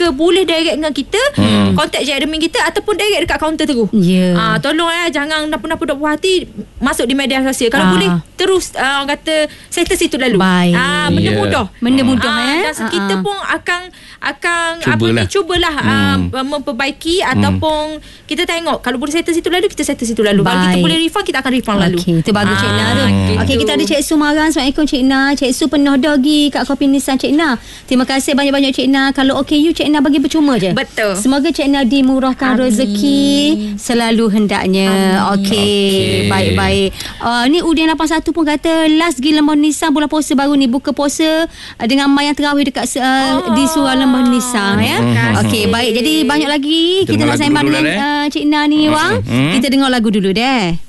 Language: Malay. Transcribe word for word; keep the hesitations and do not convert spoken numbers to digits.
mereka boleh direct dengan kita, hmm. contact je admin kita ataupun direct dekat kaunter terus. Yeah. Ah, tolong eh jangan napa-napa dok puas hati masuk di media sosial. Kalau ah. boleh terus uh, orang kata settle situ lalu. Baik. Ah, benda yeah. mudah. Benda mudah ah, eh. Dan kita pun akan akan cubalah. apa ni cubalah hmm. uh, memperbaiki hmm. ataupun kita tengok kalau boleh settle situ lalu kita settle situ lalu. Baik. Kalau kita boleh refund kita akan refund lalu. Okey, itu bagus ah, Cik Na tu. Gitu. Okey, kita ada Cik Su marah. Assalamualaikum Cik Na. Cik Su penuh dogi kat Kopi Nissan Cik Na. Terima kasih banyak-banyak Cik Na. Kalau O K U Cik Na bagi percuma je. Betul. Semoga Cik Na dimurahkan Amin. rezeki selalu hendaknya. Okey, baik-baik. Uh, ni Udin lapan satu pun kata last pergi Lembah Nissan bulan puasa baru ni buka puasa uh, dengan mayang terawih dekat uh, oh. di surau Lembah Nissan ya. Okey, baik. Jadi banyak lagi kita, kita nak sembang dengan eh? uh, Cik Na ni Wang. Hmm. Kita dengar lagu dulu deh.